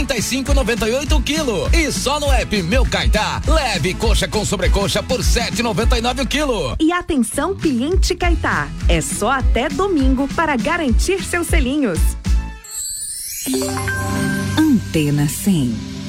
35,98 o quilo. E só no app Meu Caetá, leve coxa com sobrecoxa por 7,99 o quilo. E atenção, cliente Caetá, é só até domingo para garantir seus selinhos. Antena 100.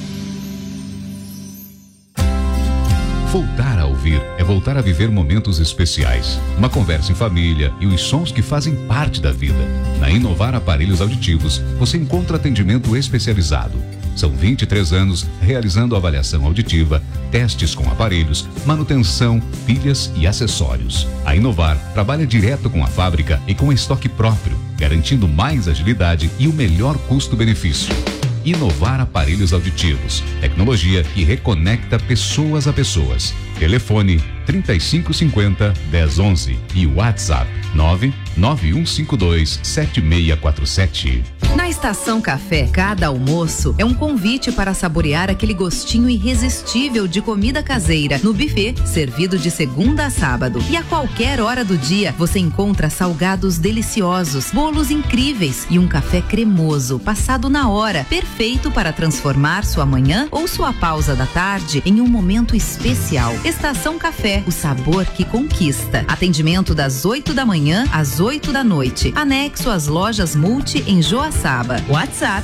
Voltar a ouvir é voltar a viver momentos especiais. Uma conversa em família e os sons que fazem parte da vida. Na Inovar Aparelhos Auditivos, você encontra atendimento especializado. São 23 anos realizando avaliação auditiva, testes com aparelhos, manutenção, pilhas e acessórios. A Inovar trabalha direto com a fábrica e com estoque próprio, garantindo mais agilidade e o melhor custo-benefício. Inovar Aparelhos Auditivos, tecnologia que reconecta pessoas a pessoas. Telefone 3550-1011 e WhatsApp 99152-7647. Na Estação Café, cada almoço é um convite para saborear aquele gostinho irresistível de comida caseira no buffet, servido de segunda a sábado. E a qualquer hora do dia, você encontra salgados deliciosos, bolos incríveis e um café cremoso, passado na hora, perfeito para transformar sua manhã ou sua pausa da tarde em um momento especial. Estação Café, o sabor que conquista. Atendimento das 8 da manhã às 8 da noite. Anexo às lojas Multi em Joaçaba. WhatsApp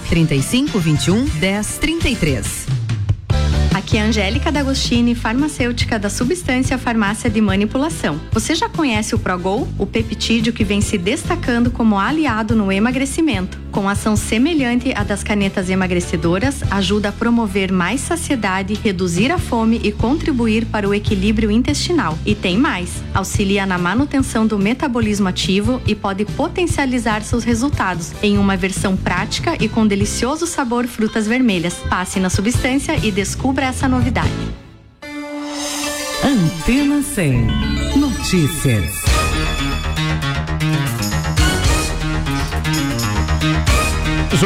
3521-1033. Aqui é a Angélica D'Agostini, farmacêutica da Substância Farmácia de Manipulação. Você já conhece o Progol, o peptídeo que vem se destacando como aliado no emagrecimento? Com ação semelhante à das canetas emagrecedoras, ajuda a promover mais saciedade, reduzir a fome e contribuir para o equilíbrio intestinal. E tem mais, auxilia na manutenção do metabolismo ativo e pode potencializar seus resultados em uma versão prática e com delicioso sabor frutas vermelhas. Passe na Substância e descubra essa novidade. Antena 100. Notícias. Às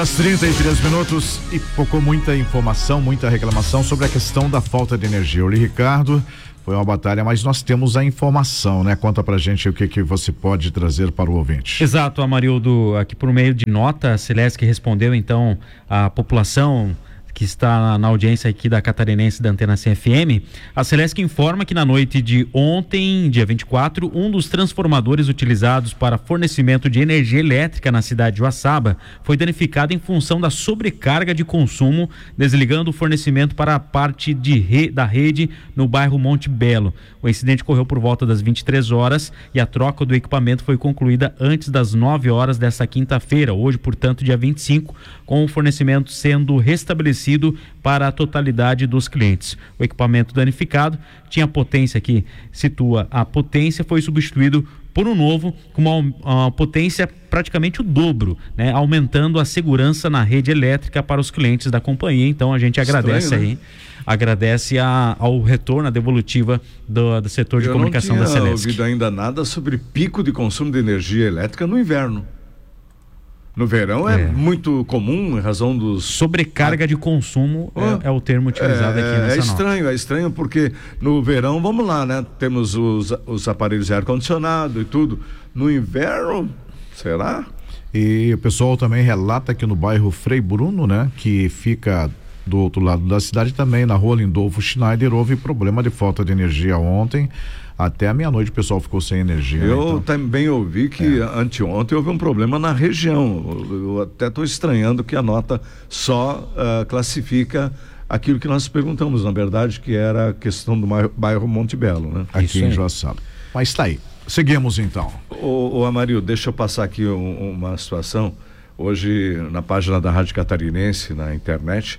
8h33 e pouco muita informação, muita reclamação sobre a questão da falta de energia. Oli Ricardo, foi uma batalha, mas nós temos a informação, né? Conta pra gente o que você pode trazer para o ouvinte. Exato, Amarildo, aqui por meio de nota, a Celesc respondeu então à população que está na audiência aqui da Catarinense da Antena 100 FM, a Celesc informa que na noite de ontem, dia 24, um dos transformadores utilizados para fornecimento de energia elétrica na cidade de Joaçaba foi danificado em função da sobrecarga de consumo, desligando o fornecimento para a parte da rede no bairro Monte Belo. O incidente ocorreu por volta das 23 horas e a troca do equipamento foi concluída antes das 9 horas desta quinta-feira, hoje, portanto, dia 25, com o fornecimento sendo restabelecido para a totalidade dos clientes. O equipamento danificado tinha potência aqui, situa a potência, foi substituído por um novo com uma potência praticamente o dobro, né? Aumentando a segurança na rede elétrica para os clientes da companhia. Então a gente agradece estranho, aí, né? Agradece ao retorno, a devolutiva do setor de comunicação da Celesc. Eu não tinha ouvido ainda nada sobre pico de consumo de energia elétrica no inverno. No verão é muito comum, em razão dos... Sobrecarga de consumo é o termo utilizado aqui nessa nota. É estranho porque no verão, vamos lá, né? Temos os aparelhos de ar-condicionado e tudo. No inverno, será? E o pessoal também relata que no bairro Frei Bruno, né? Que fica do outro lado da cidade também, na rua Lindolfo Schneider, houve problema de falta de energia ontem. Até a meia-noite o pessoal ficou sem energia. Eu também ouvi que anteontem houve um problema na região. Eu até estou estranhando que a nota só classifica aquilo que nós perguntamos, na verdade, que era a questão do bairro Monte Belo, né? Aqui em Joaçaba. Mas tá aí. Seguimos então. Ô Amarildo, deixa eu passar aqui uma situação. Hoje, na página da Rádio Catarinense, na internet,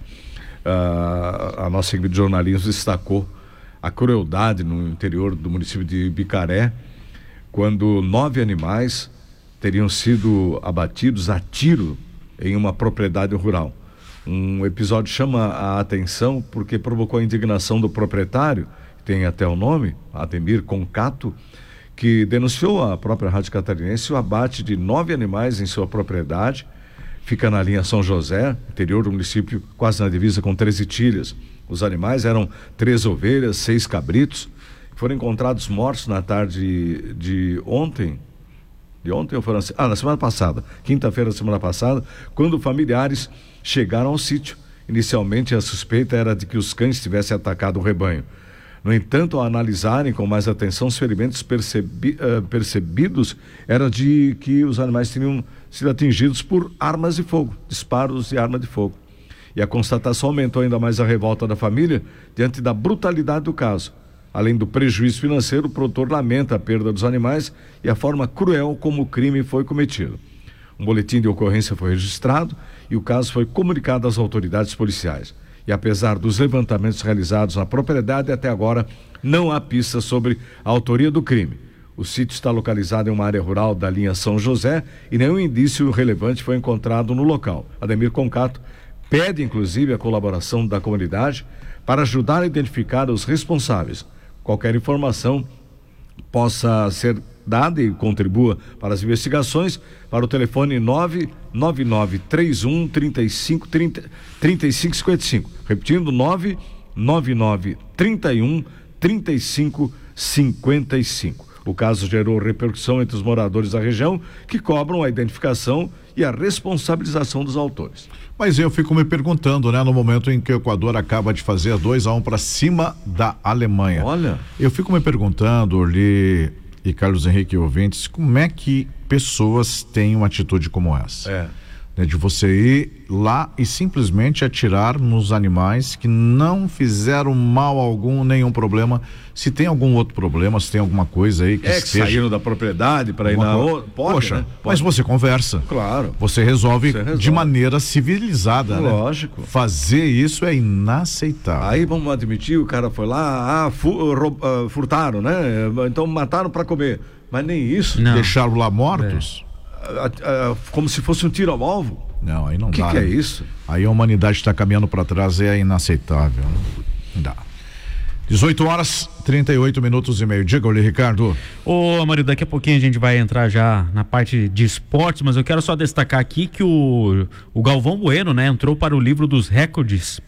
a nossa equipe de jornalismo destacou a crueldade no interior do município de Bicaré, quando 9 animais teriam sido abatidos a tiro em uma propriedade rural. Um episódio chama a atenção porque provocou a indignação do proprietário, tem até o nome, Ademir Concato, que denunciou à própria Rádio Catarinense o abate de 9 animais em sua propriedade. Fica na linha São José, interior do município, quase na divisa com 13 Tilhas. Os animais eram 3 ovelhas, 6 cabritos, foram encontrados mortos na tarde de ontem. De ontem ou foram... na semana passada, quinta-feira da semana passada, quando familiares chegaram ao sítio Inicialmente, a suspeita era de que os cães tivessem atacado o rebanho. No entanto, ao analisarem com mais atenção, os ferimentos percebidos era de que os animais tinham sido atingidos por armas de fogo, disparos de arma de fogo. E a constatação aumentou ainda mais a revolta da família diante da brutalidade do caso. Além do prejuízo financeiro, o produtor lamenta a perda dos animais e a forma cruel como o crime foi cometido. Um boletim de ocorrência foi registrado e o caso foi comunicado às autoridades policiais. E apesar dos levantamentos realizados na propriedade, até agora não há pistas sobre a autoria do crime. O sítio está localizado em uma área rural da linha São José e nenhum indício relevante foi encontrado no local. Ademir Concato pede, inclusive, a colaboração da comunidade para ajudar a identificar os responsáveis. Qualquer informação possa ser dada e contribua para as investigações para o telefone 99931 3555. Repetindo, 99931 3555. O caso gerou repercussão entre os moradores da região, que cobram a identificação e a responsabilização dos autores. Mas eu fico me perguntando, né, no momento em que o Equador acaba de fazer 2-1 para cima da Alemanha. Olha. Eu fico me perguntando, Orly e Carlos Henrique ouvintes, como é que pessoas têm uma atitude como essa? De você ir lá e simplesmente atirar nos animais que não fizeram mal algum, nenhum problema. Se tem algum outro problema, se tem alguma coisa aí que esteja... saíram da propriedade para ir na outra, poxa, né? Mas você conversa. Claro. Você resolve de maneira civilizada, né? Lógico. Fazer isso é inaceitável. Aí vamos admitir, o cara foi lá, furtaram, né? Então mataram para comer. Mas nem isso. Não. Deixaram lá mortos? Como se fosse um tiro ao alvo. Não, aí não dá. O que é isso? Aí a humanidade está caminhando para trás, é inaceitável. Não dá. 18h38 Diga, Orly Ricardo. Ô, Mário, daqui a pouquinho a gente vai entrar já na parte de esportes, mas eu quero só destacar aqui que o Galvão Bueno, né, entrou para o livro dos recordes,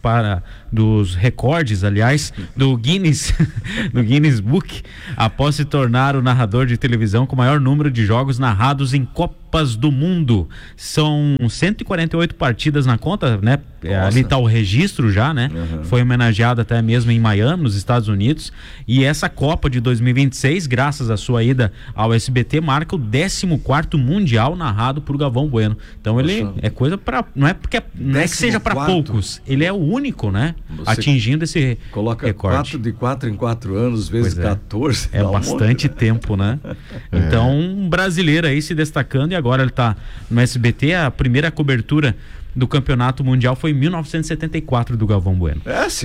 aliás, do Guinness, do Guinness Book, após se tornar o narrador de televisão com o maior número de jogos narrados em Copas do Mundo. São 148 partidas na conta, né? Ali está o registro já, né? Uhum. Foi homenageado até mesmo em Miami, nos Estados Unidos. E essa Copa de 2026, graças à sua ida ao SBT, marca o 14º Mundial narrado por Galvão Bueno. Então ele é coisa para... Não é que seja para poucos. Ele é o único, né? Você atingindo esse recorde. Coloca 4 em 4 anos, vezes 14. É bastante tempo, né? Então, um brasileiro aí se destacando, e agora ele está no SBT. A primeira cobertura do Campeonato Mundial foi em 1974 do Galvão Bueno.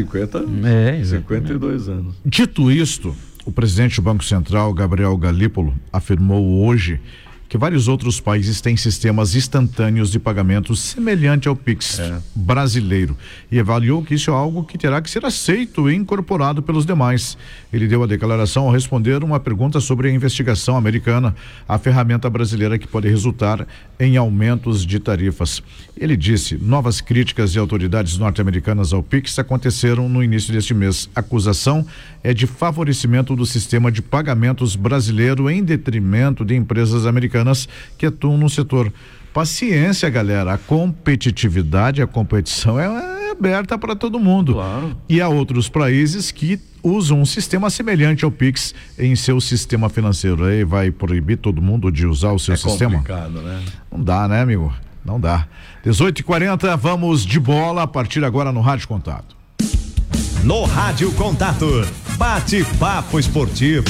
52 anos. Dito isto, o presidente do Banco Central, Gabriel Galípolo, afirmou hoje que vários outros países têm sistemas instantâneos de pagamento semelhante ao Pix brasileiro e avaliou que isso é algo que terá que ser aceito e incorporado pelos demais. Ele deu a declaração ao responder uma pergunta sobre a investigação americana, a ferramenta brasileira que pode resultar em aumentos de tarifas. Ele disse: novas críticas de autoridades norte-americanas ao Pix aconteceram no início deste mês. A acusação é de favorecimento do sistema de pagamentos brasileiro em detrimento de empresas americanas que atuam no setor. Paciência, galera. A competitividade, a competição é aberta para todo mundo. Claro. E há outros países que usam um sistema semelhante ao Pix em seu sistema financeiro. Aí vai proibir todo mundo de usar o seu sistema? É complicado, né? Não dá, né, amigo? Não dá. 18h40, vamos de bola a partir agora no Rádio Contato. No Rádio Contato, bate-papo esportivo.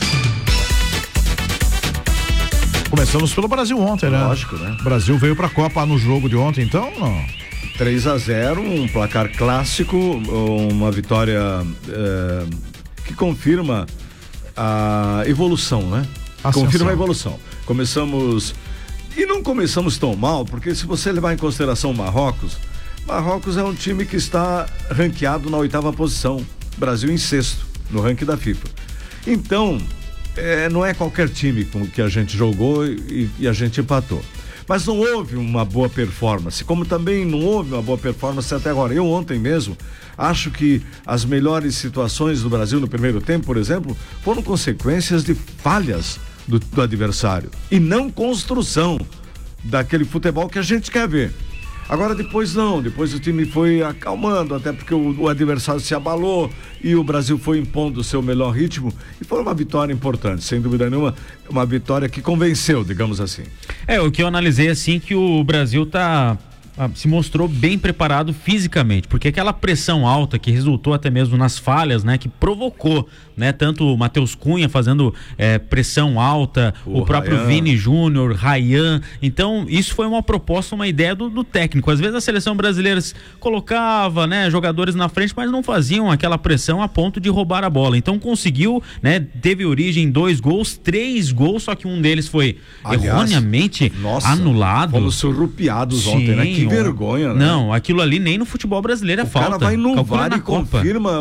Começamos pelo Brasil ontem, né? Lógico, né? O Brasil veio pra Copa no jogo de ontem, então, não? 3-0, um placar clássico, uma vitória que confirma a evolução, né? Confirma a evolução. Não começamos tão mal, porque se você levar em consideração Marrocos é um time que está ranqueado na 8ª posição, Brasil em 6º no ranking da FIFA. Então, não é qualquer time com que a gente jogou e a gente empatou. Mas não houve uma boa performance, como também não houve uma boa performance até agora. Eu ontem mesmo acho que as melhores situações do Brasil no primeiro tempo, por exemplo, foram consequências de falhas do adversário e não construção daquele futebol que a gente quer ver. Agora depois não, depois o time foi acalmando, até porque o adversário se abalou e o Brasil foi impondo o seu melhor ritmo e foi uma vitória importante, sem dúvida nenhuma, uma vitória que convenceu, digamos assim. O que eu analisei assim, que o Brasil se mostrou bem preparado fisicamente, porque aquela pressão alta que resultou até mesmo nas falhas, né, que provocou, né, tanto o Matheus Cunha fazendo pressão alta, o próprio Ryan. Vini Júnior, Ryan, então isso foi uma proposta, uma ideia do técnico. Às vezes a seleção brasileira colocava, né, jogadores na frente, mas não faziam aquela pressão a ponto de roubar a bola, então conseguiu, né, teve origem em 2 gols, 3 gols, só que um deles foi erroneamente anulado. Fomos surrupiados ontem, né? Que vergonha, né? Não, aquilo ali nem no futebol brasileiro é falta. O cara vai no VAR e confirma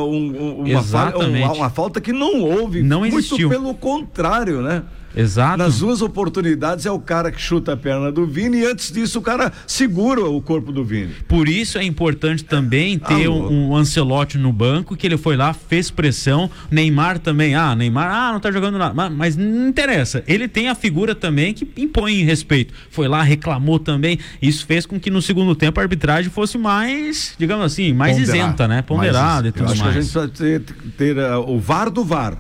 uma falta que não houve. Não existiu. Muito pelo contrário, né? Exato. Nas 2 oportunidades é o cara que chuta a perna do Vini e antes disso o cara segura o corpo do Vini. Por isso é importante também ter um Ancelotti no banco, que ele foi lá, fez pressão. Neymar também, Neymar não tá jogando nada, mas não interessa, ele tem a figura também que impõe respeito, foi lá, reclamou também, isso fez com que no segundo tempo a arbitragem fosse mais, digamos assim, mais isenta, né? Ponderada e tudo mais. Acho que a gente precisa ter o VAR do VAR.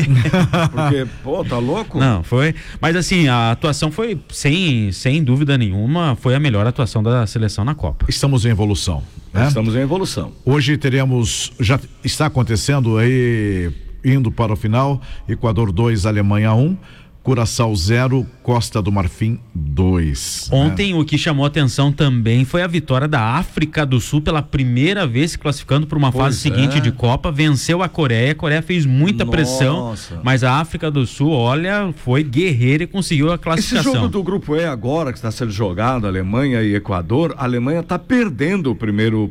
Porque, tá louco? Não, foi. Mas assim, a atuação foi, sem dúvida nenhuma, foi a melhor atuação da seleção na Copa. Estamos em evolução, né? Estamos em evolução. Hoje já está acontecendo aí, indo para o final, Equador 2, Alemanha 1. Curaçao 0, Costa do Marfim 2. Ontem o que chamou atenção também foi a vitória da África do Sul pela primeira vez se classificando para uma fase seguinte de Copa, venceu a Coreia fez muita pressão, mas a África do Sul, foi guerreira e conseguiu a classificação. Esse jogo do grupo E agora que está sendo jogado, Alemanha e Equador, a Alemanha está perdendo o primeiro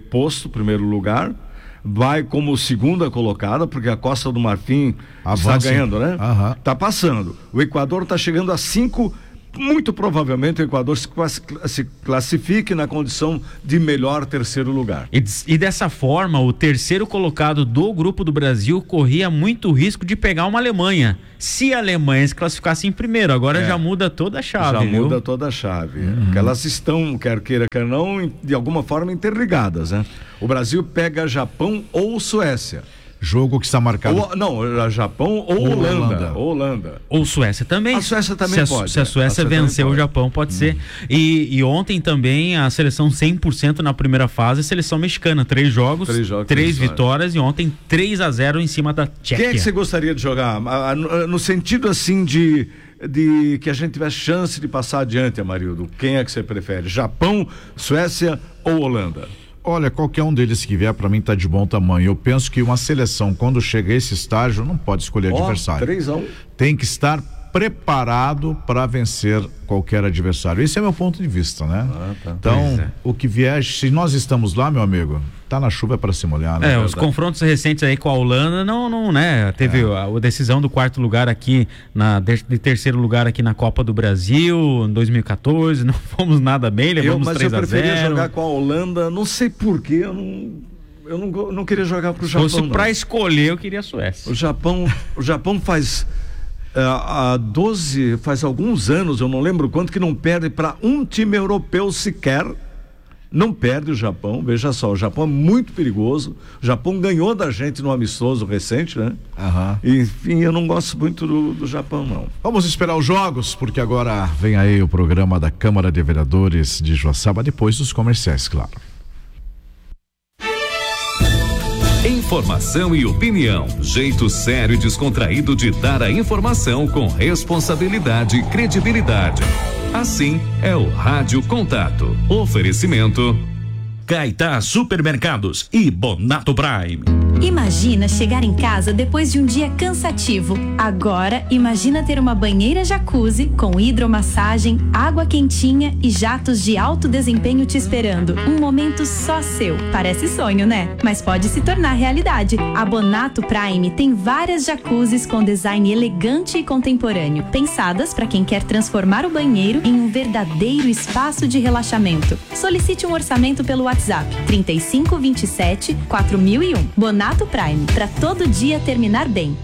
lugar, vai como segunda colocada, porque a Costa do Marfim está ganhando, né? Está passando. O Equador está chegando a 5, muito provavelmente o Equador se classifique na condição de melhor terceiro lugar. E dessa forma, o terceiro colocado do grupo do Brasil corria muito risco de pegar uma Alemanha. Se a Alemanha se classificasse em primeiro, agora já muda toda a chave. Muda toda a chave. Porque elas estão, quer queira, quer não, de alguma forma interligadas, né? O Brasil pega Japão ou Suécia. Jogo que está marcado. Japão ou Holanda. Ou Suécia também. A Suécia também pode. Se a Suécia vencer o Japão, pode ser. E ontem também a seleção 100% na primeira fase, a seleção mexicana, 3 jogos, 3 vitórias e ontem 3-0 em cima da Tchequia. Quem é que você gostaria de jogar? No sentido assim de que a gente tivesse chance de passar adiante, Amarildo. Quem é que você prefere? Japão, Suécia ou Holanda? Olha, qualquer um deles que vier, para mim tá de bom tamanho. Eu penso que uma seleção, quando chega a esse estágio, não pode escolher adversário. 3-1. Tem que estar preparado para vencer qualquer adversário. Esse é meu ponto de vista, né? Então, o que vier, se nós estamos lá, meu amigo, tá na chuva para se molhar, né? Os confrontos recentes aí com a Holanda, não, né? Teve a decisão do 4º lugar aqui, de 3º lugar aqui na Copa do Brasil, em 2014, não fomos nada bem, levamos 3-0. Mas eu preferia jogar com a Holanda, não sei porquê, eu não queria jogar pro Japão. Se fosse pra escolher, eu queria a Suécia. O Japão faz faz alguns anos, eu não lembro quanto, que não perde para um time europeu sequer. Não perde o Japão, veja só, o Japão é muito perigoso. O Japão ganhou da gente no amistoso recente, né? Enfim, eu não gosto muito do Japão, não. Vamos esperar os jogos, porque agora vem aí o programa da Câmara de Vereadores de Joaçaba, depois dos comerciais, claro. Informação e opinião. Jeito sério e descontraído de dar a informação com responsabilidade e credibilidade. Assim é o Rádio Contato. Oferecimento Caetá Supermercados e Bonato Prime. Imagina chegar em casa depois de um dia cansativo. Agora, imagina ter uma banheira jacuzzi com hidromassagem, água quentinha e jatos de alto desempenho te esperando. Um momento só seu. Parece sonho, né? Mas pode se tornar realidade. A Bonato Prime tem várias jacuzzis com design elegante e contemporâneo, pensadas para quem quer transformar o banheiro em um verdadeiro espaço de relaxamento. Solicite um orçamento pelo WhatsApp 3527 4001. Bonato Prime, para todo dia terminar bem.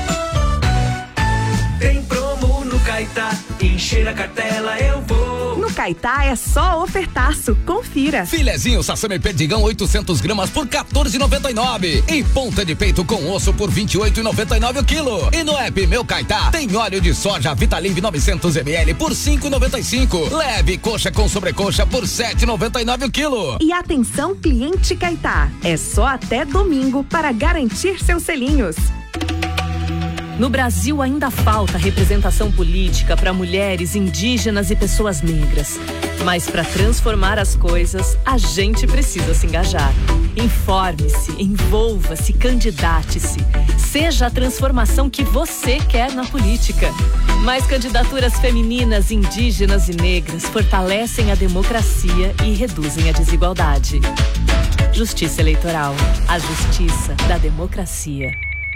Tem promo no Caetá, encher a cartela eu vou. No Caetá é só ofertaço. Confira. Filezinho Sassami Perdigão 800 gramas por 14,99 e ponta de peito com osso por 28,99 o quilo. E no app Meu Caetá tem óleo de soja Vitalimp 900 ml por 5,95. Leve coxa com sobrecoxa por 7,99 o quilo. E atenção, cliente Caetá, é só até domingo para garantir seus selinhos. No Brasil ainda falta representação política para mulheres, indígenas e pessoas negras. Mas para transformar as coisas, a gente precisa se engajar. Informe-se, envolva-se, candidate-se. Seja a transformação que você quer na política. Mais candidaturas femininas, indígenas e negras fortalecem a democracia e reduzem a desigualdade. Justiça Eleitoral. A justiça da democracia.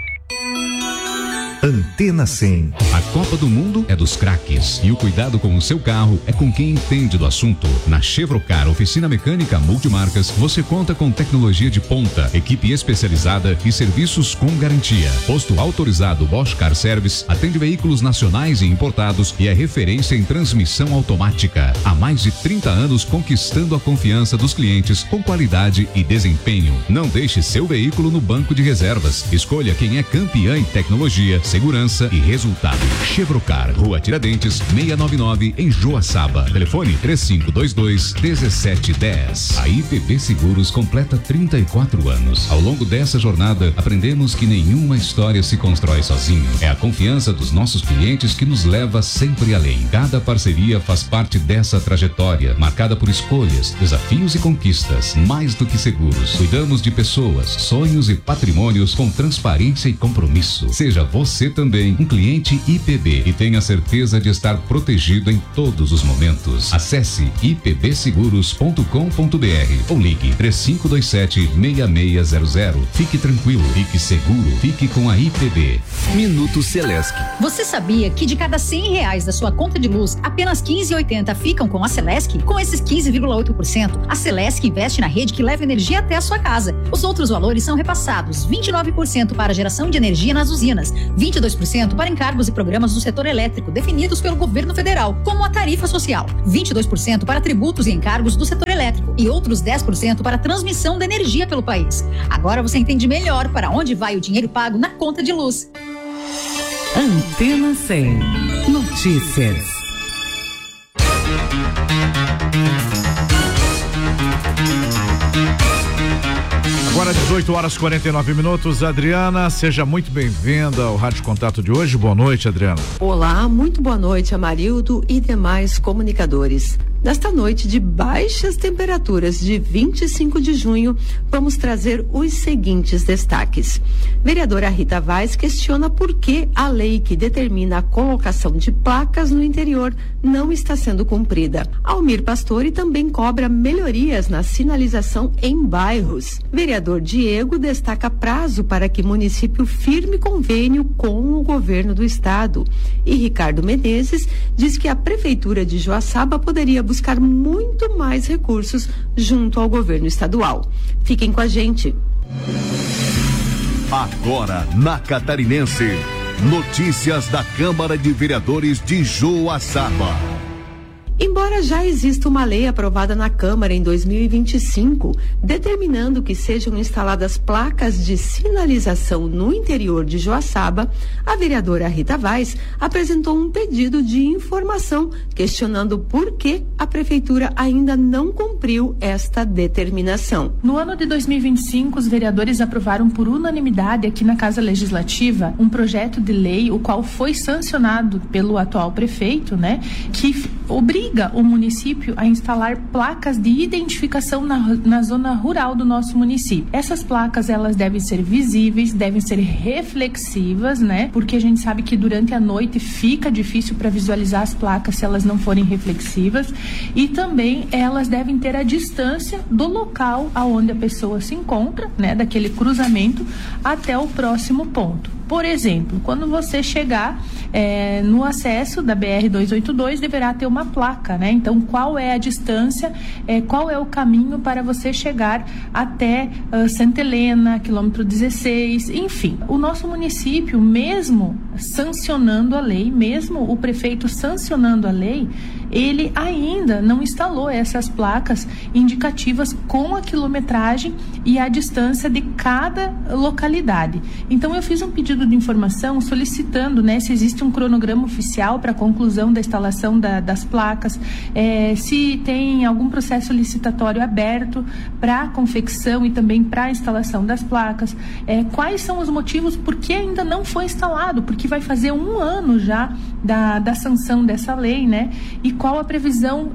Antena 100. A Copa do Mundo é dos craques e o cuidado com o seu carro é com quem entende do assunto. Na Chevrocar Oficina Mecânica Multimarcas, você conta com tecnologia de ponta, equipe especializada e serviços com garantia. Posto autorizado Bosch Car Service, atende veículos nacionais e importados e é referência em transmissão automática. Há mais de 30 anos conquistando a confiança dos clientes com qualidade e desempenho. Não deixe seu veículo no banco de reservas. Escolha quem é campeã em tecnologia, segurança e resultado. Chevrocar, Rua Tiradentes, 699, em Joaçaba. Telefone 3522-1710. A IPB Seguros completa 34 anos. Ao longo dessa jornada, aprendemos que nenhuma história se constrói sozinho. É a confiança dos nossos clientes que nos leva sempre além. Cada parceria faz parte dessa trajetória, marcada por escolhas, desafios e conquistas. Mais do que seguros, cuidamos de pessoas, sonhos e patrimônios com transparência e compromisso. Seja você também um cliente IPB e tenha certeza de estar protegido em todos os momentos. Acesse ipbseguros.com.br ou ligue 3527-6600. Fique tranquilo, fique seguro, fique com a IPB. Minuto Celesc. Você sabia que de cada R$100 da sua conta de luz, apenas 15,80 ficam com a Celesc? Com esses 15,8%, a Celesc investe na rede que leva energia até a sua casa. Os outros valores são repassados: 29% para geração de energia nas usinas, 22% para encargos e programas do setor elétrico definidos pelo governo federal, como a tarifa social, 22% para tributos e encargos do setor elétrico e outros 10% para transmissão da energia pelo país. Agora você entende melhor para onde vai o dinheiro pago na conta de luz. Antena 100. Notícias. Agora 18 horas e 49 minutos. Adriana, seja muito bem-vinda ao Rádio Contato de hoje. Boa noite, Adriana. Olá, muito boa noite, Amarildo e demais comunicadores. Nesta noite de baixas temperaturas de 25 de junho, vamos trazer os seguintes destaques. Vereadora Rita Vaz questiona por que a lei que determina a colocação de placas no interior não está sendo cumprida. Almir Pastore também cobra melhorias na sinalização em bairros. Vereador Diego destaca prazo para que município firme convênio com o governo do estado. E Ricardo Menezes diz que a prefeitura de Joaçaba poderia buscar muito mais recursos junto ao governo estadual. Fiquem com a gente. Agora na Catarinense, notícias da Câmara de Vereadores de Joaçaba. Embora já exista uma lei aprovada na Câmara em 2025, determinando que sejam instaladas placas de sinalização no interior de Joaçaba, a vereadora Rita Vaz apresentou um pedido de informação, questionando por que a Prefeitura ainda não cumpriu esta determinação. No ano de 2025, os vereadores aprovaram por unanimidade aqui na Casa Legislativa um projeto de lei, o qual foi sancionado pelo atual prefeito, que obriga o município a instalar placas de identificação na zona rural do nosso município. Essas placas, elas devem ser visíveis, devem ser reflexivas, porque a gente sabe que durante a noite fica difícil para visualizar as placas se elas não forem reflexivas, e também elas devem ter a distância do local aonde a pessoa se encontra, daquele cruzamento até o próximo ponto. Por exemplo, quando você chegar no acesso da BR-282, deverá ter uma placa, Então, qual é a distância, qual é o caminho para você chegar até Santa Helena, quilômetro 16, enfim. O nosso município, mesmo sancionando a lei, mesmo o prefeito sancionando a lei, ele ainda não instalou essas placas indicativas com a quilometragem e a distância de cada localidade. Então eu fiz um pedido de informação solicitando, né, se existe um cronograma oficial para a conclusão da instalação das placas, se tem algum processo licitatório aberto para a confecção e também para a instalação das placas, quais são os motivos por que ainda não foi instalado, porque vai fazer 1 ano já da sanção dessa lei, né? E qual a previsão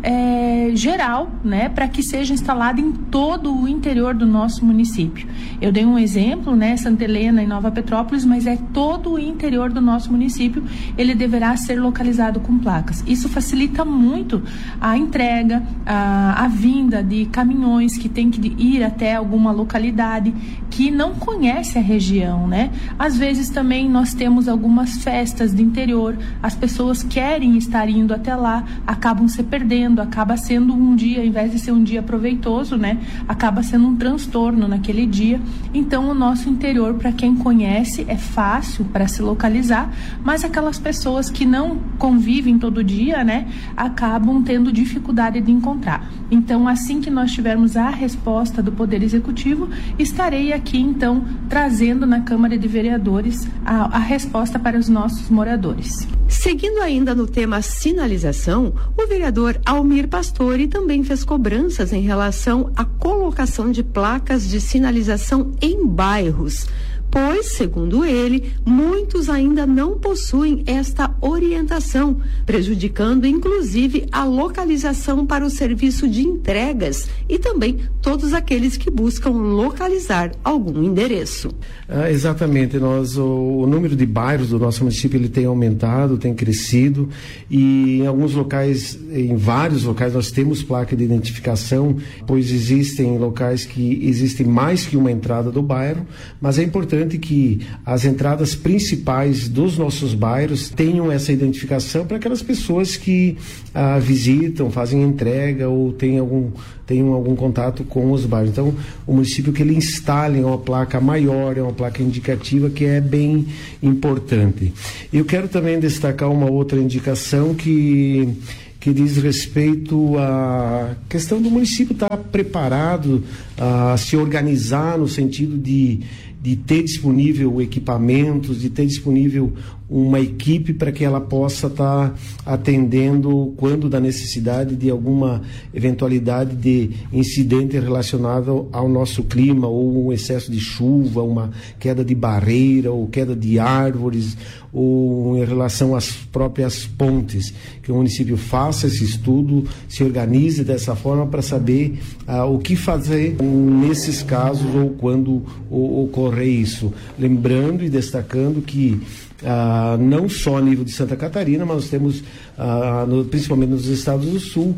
geral, né, para que seja instalado em todo o interior do nosso município. Eu dei um exemplo, né, Santa Helena e Nova Petrópolis, mas todo o interior do nosso município, ele deverá ser localizado com placas. Isso facilita muito a entrega, a vinda de caminhões que tem que ir até alguma localidade que não conhece a região, né? Às vezes também nós temos algumas festas de interior, as pessoas querem estar indo até lá, acabam se perdendo, acaba sendo um dia, ao invés de ser um dia proveitoso, né? Acaba sendo um transtorno naquele dia. Então o nosso interior, para quem conhece, é fácil para se localizar, mas aquelas pessoas que não convivem todo dia, né, acabam tendo dificuldade de encontrar. Então, assim que nós tivermos a resposta do Poder Executivo, estarei aqui então trazendo na Câmara de Vereadores a resposta para os nossos moradores. Seguindo ainda no tema sinalização, o vereador Almir Pastore também fez cobranças em relação à colocação de placas de sinalização em bairros, pois, segundo ele, muitos ainda não possuem esta orientação, prejudicando inclusive a localização para o serviço de entregas e também todos aqueles que buscam localizar algum endereço. Exatamente, o número de bairros do nosso município ele tem aumentado, tem crescido, e em alguns locais, em vários locais nós temos placa de identificação, pois existem locais que existe mais que uma entrada do bairro, mas é importante que as entradas principais dos nossos bairros tenham essa identificação para aquelas pessoas que visitam, fazem entrega ou tenham algum contato com os bairros. Então, o município que ele instale uma placa maior, uma placa indicativa, que é bem importante. Eu quero também destacar uma outra indicação que diz respeito à questão do município estar preparado a se organizar no sentido de ter disponível equipamentos, de ter disponível uma equipe para que ela possa estar atendendo quando da necessidade de alguma eventualidade de incidente relacionado ao nosso clima, ou um excesso de chuva, uma queda de barreira ou queda de árvores, ou em relação às próprias pontes, que o município faça esse estudo, se organize dessa forma para saber o que fazer nesses casos ou quando ocorrer isso. Lembrando e destacando que não só a nível de Santa Catarina, mas nós temos, principalmente nos estados do Sul,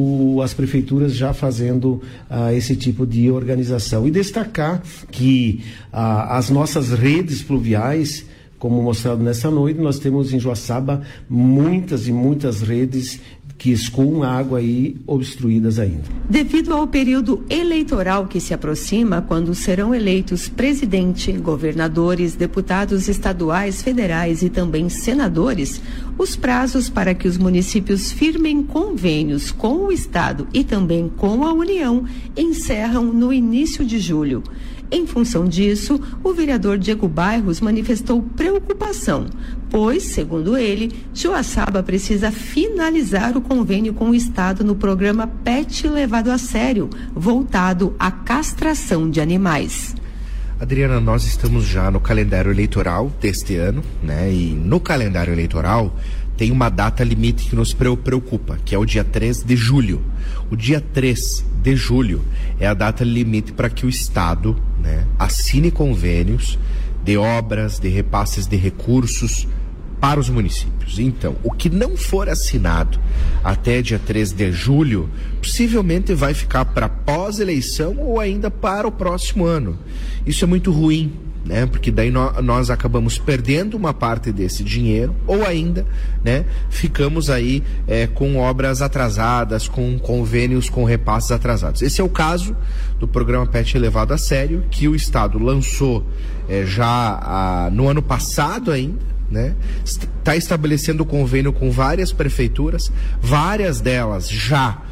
as prefeituras já fazendo esse tipo de organização. E destacar que as nossas redes pluviais, como mostrado nessa noite, nós temos em Joaçaba muitas e muitas redes que escoam água aí obstruídas ainda. Devido ao período eleitoral que se aproxima, quando serão eleitos presidente, governadores, deputados estaduais, federais e também senadores, os prazos para que os municípios firmem convênios com o Estado e também com a União encerram no início de julho. Em função disso, o vereador Diego Bairros manifestou preocupação, pois, segundo ele, Joaçaba precisa finalizar o convênio com o Estado no programa PET levado a sério, voltado à castração de animais. Adriana, nós estamos já no calendário eleitoral deste ano, né? E no calendário eleitoral tem uma data limite que nos preocupa, que é o dia 3 de julho. O dia 3 de julho é a data limite para que o Estado, né, assine convênios de obras, de repasses de recursos para os municípios. Então, o que não for assinado até dia 3 de julho, possivelmente vai ficar para pós-eleição ou ainda para o próximo ano. Isso é muito ruim, né? Porque daí nós acabamos perdendo uma parte desse dinheiro, ou ainda, né, ficamos aí com obras atrasadas, com convênios com repasses atrasados. Esse é o caso do programa PET levado a sério, que o Estado lançou já no ano passado ainda, né? Está estabelecendo convênio com várias prefeituras, várias delas já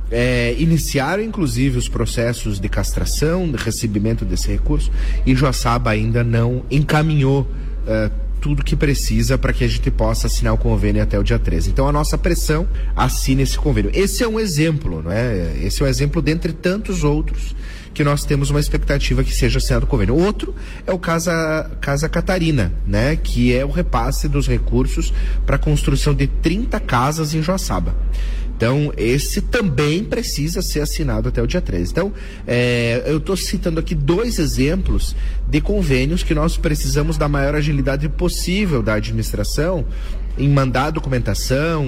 iniciaram inclusive os processos de castração, de recebimento desse recurso, e Joaçaba ainda não encaminhou tudo que precisa para que a gente possa assinar o convênio até o dia 13. Então a nossa pressão, assine esse convênio. Esse é um exemplo, né? Esse é um exemplo dentre tantos outros que nós temos uma expectativa que seja assinado o convênio. Outro é o Casa Catarina, né? Que é o repasse dos recursos para a construção de 30 casas em Joaçaba. Então, esse também precisa ser assinado até o dia 13. Então, eu estou citando aqui 2 exemplos de convênios que nós precisamos da maior agilidade possível da administração em mandar documentação,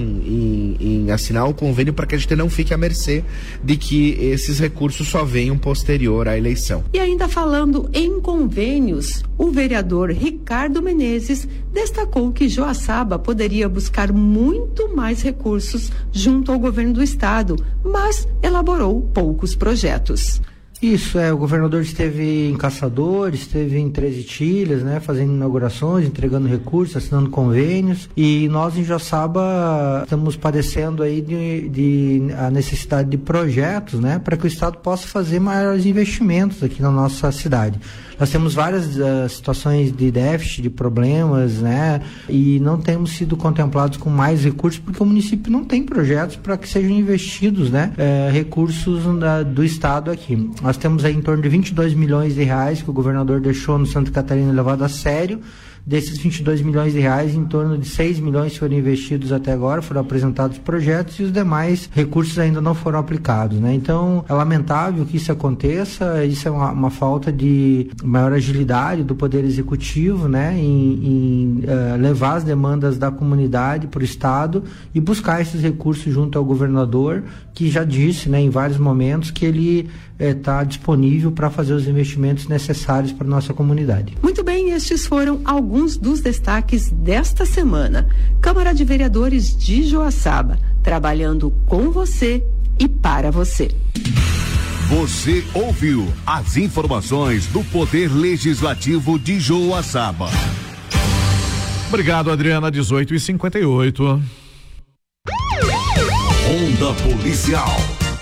em assinar o convênio, para que a gente não fique à mercê de que esses recursos só venham posterior à eleição. E ainda falando em convênios, o vereador Ricardo Menezes destacou que Joaçaba poderia buscar muito mais recursos junto ao governo do estado, mas elaborou poucos projetos. Isso, o governador esteve em Caçador, esteve em Três Itilhas, né, fazendo inaugurações, entregando recursos, assinando convênios, e nós em Joaçaba estamos padecendo aí de a necessidade de projetos, né, para que o estado possa fazer maiores investimentos aqui na nossa cidade. Nós temos várias situações de déficit, de problemas, né, e não temos sido contemplados com mais recursos porque o município não tem projetos para que sejam investidos, né, recursos do estado aqui. Nós temos aí em torno de 22 milhões de reais que o governador deixou no Santa Catarina levado a sério. Desses 22 milhões de reais, em torno de 6 milhões foram investidos até agora, foram apresentados projetos e os demais recursos ainda não foram aplicados, né? Então, é lamentável que isso aconteça, isso é uma falta de maior agilidade do Poder Executivo, né? Em levar as demandas da comunidade para o Estado e buscar esses recursos junto ao governador, que já disse, né, em vários momentos que ele está disponível para fazer os investimentos necessários para a nossa comunidade. Muito bem, estes foram alguns dos destaques desta semana. Câmara de Vereadores de Joaçaba, trabalhando com você e para você. Você ouviu as informações do Poder Legislativo de Joaçaba. Obrigado, Adriana. 18h58. Onda Policial.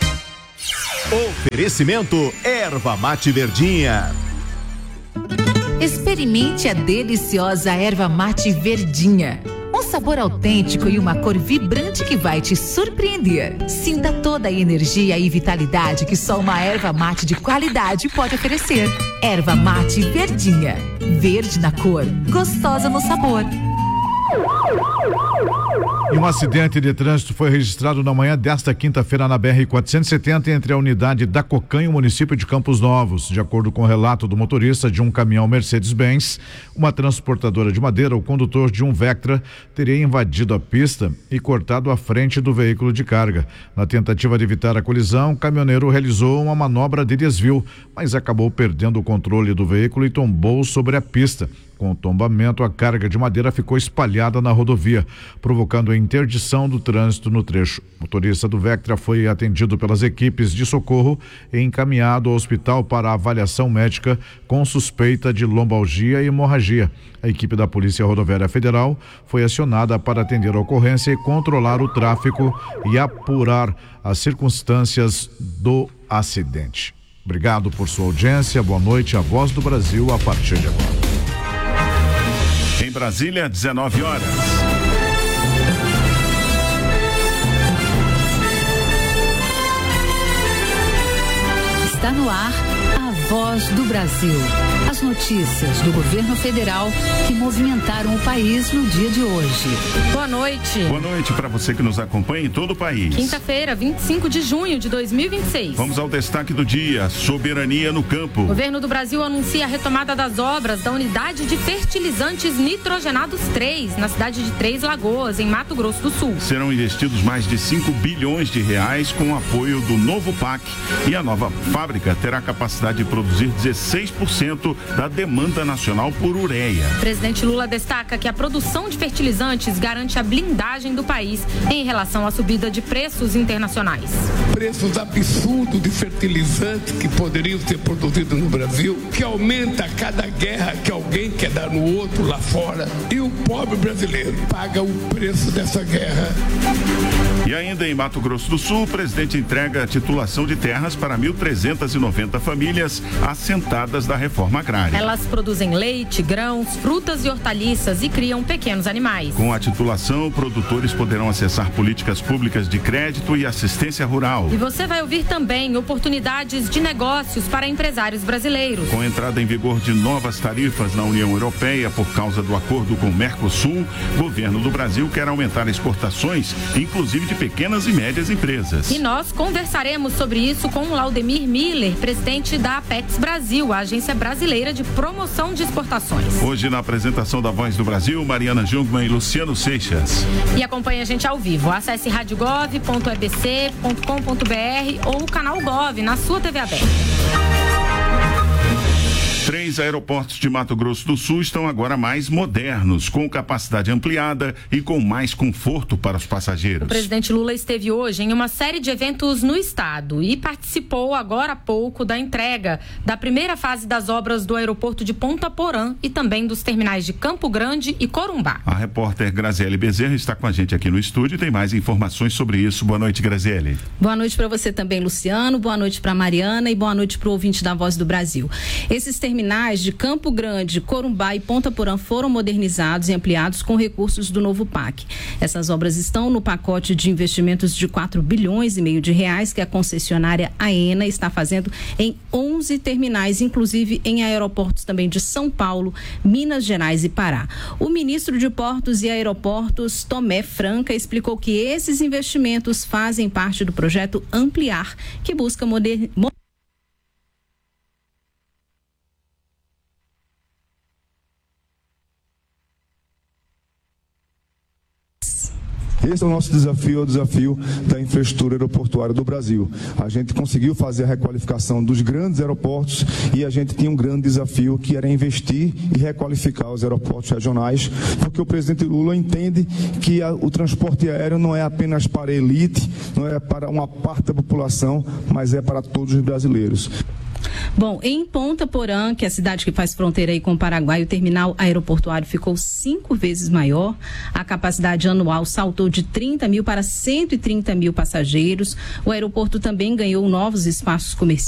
Oferecimento Erva Mate Verdinha. Experimente a deliciosa Erva Mate Verdinha. Um sabor autêntico e uma cor vibrante que vai te surpreender. Sinta toda a energia e vitalidade que só uma erva mate de qualidade pode oferecer. Erva Mate Verdinha. Verde na cor, gostosa no sabor. E um acidente de trânsito foi registrado na manhã desta quinta-feira na BR-470 entre a unidade da Cocan e o município de Campos Novos. De acordo com o relato do motorista de um caminhão Mercedes-Benz, uma transportadora de madeira, o condutor de um Vectra teria invadido a pista e cortado a frente do veículo de carga. Na tentativa de evitar a colisão, o caminhoneiro realizou uma manobra de desvio, mas acabou perdendo o controle do veículo e tombou sobre a pista. Com o tombamento, a carga de madeira ficou espalhada na rodovia, provocando a interdição do trânsito no trecho. O motorista do Vectra foi atendido pelas equipes de socorro e encaminhado ao hospital para avaliação médica com suspeita de lombalgia e hemorragia. A equipe da Polícia Rodoviária Federal foi acionada para atender a ocorrência e controlar o tráfego e apurar as circunstâncias do acidente. Obrigado por sua audiência. Boa noite. A Voz do Brasil a partir de agora. Em Brasília, 19 horas. Está no ar a Voz do Brasil. As notícias do governo federal que movimentaram o país no dia de hoje. Boa noite. Boa noite para você que nos acompanha em todo o país. Quinta-feira, 25 de junho de 2026. Vamos ao destaque do dia: soberania no campo. O governo do Brasil anuncia a retomada das obras da unidade de fertilizantes nitrogenados 3, na cidade de Três Lagoas, em Mato Grosso do Sul. Serão investidos mais de 5 bilhões de reais com o apoio do novo PAC, e a nova fábrica terá capacidade de produção produzir 16% da demanda nacional por ureia. O presidente Lula destaca que a produção de fertilizantes garante a blindagem do país em relação à subida de preços internacionais. Preços absurdos de fertilizantes que poderiam ser produzidos no Brasil, que aumenta a cada guerra que alguém quer dar no outro lá fora, e o pobre brasileiro paga o preço dessa guerra. E ainda em Mato Grosso do Sul, o presidente entrega a titulação de terras para 1.390 famílias assentadas da reforma agrária. Elas produzem leite, grãos, frutas e hortaliças e criam pequenos animais. Com a titulação, produtores poderão acessar políticas públicas de crédito e assistência rural. E você vai ouvir também oportunidades de negócios para empresários brasileiros. Com a entrada em vigor de novas tarifas na União Europeia por causa do acordo com o Mercosul, o governo do Brasil quer aumentar exportações, inclusive de pequenas e médias empresas. E nós conversaremos sobre isso com o Laudemir Miller, presidente da Apex Brasil, a agência brasileira de promoção de exportações. Hoje, na apresentação da Voz do Brasil, Mariana Jungmann e Luciano Seixas. E acompanhe a gente ao vivo. Acesse radiogov.ebc.com.br ou o canal Gov na sua TV aberta. 3 aeroportos de Mato Grosso do Sul estão agora mais modernos, com capacidade ampliada e com mais conforto para os passageiros. O presidente Lula esteve hoje em uma série de eventos no estado e participou agora há pouco da entrega da primeira fase das obras do aeroporto de Ponta Porã e também dos terminais de Campo Grande e Corumbá. A repórter Graziele Bezerra está com a gente aqui no estúdio e tem mais informações sobre isso. Boa noite, Graziele. Boa noite para você também, Luciano. Boa noite para Mariana e boa noite para o ouvinte da Voz do Brasil. Esses terminais de Campo Grande, Corumbá e Ponta Porã foram modernizados e ampliados com recursos do novo PAC. Essas obras estão no pacote de investimentos de 4,5 bilhões de reais que a concessionária AENA está fazendo em 11 terminais, inclusive em aeroportos também de São Paulo, Minas Gerais e Pará. O ministro de Portos e Aeroportos, Tomé Franca, explicou que esses investimentos fazem parte do projeto Ampliar, que busca Esse é o nosso desafio, é o desafio da infraestrutura aeroportuária do Brasil. A gente conseguiu fazer a requalificação dos grandes aeroportos e a gente tinha um grande desafio que era investir e requalificar os aeroportos regionais, porque o presidente Lula entende que o transporte aéreo não é apenas para a elite, não é para uma parte da população, mas é para todos os brasileiros. Bom, em Ponta Porã, que é a cidade que faz fronteira aí com o Paraguai, o terminal aeroportuário ficou 5 vezes maior. A capacidade anual saltou de 30 mil para 130 mil passageiros. O aeroporto também ganhou novos espaços comerciais